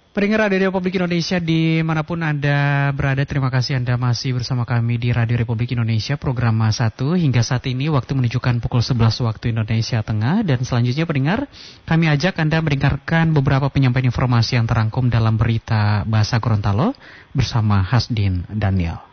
Pendengar Radio Republik Indonesia dimanapun Anda berada, terima kasih Anda masih bersama kami di Radio Republik Indonesia, program 1. Hingga saat ini waktu menunjukkan pukul 11 waktu Indonesia Tengah. Dan selanjutnya pendengar, kami ajak Anda mendengarkan beberapa penyampaian informasi yang terangkum dalam berita bahasa Gorontalo bersama Hasdin Daniel.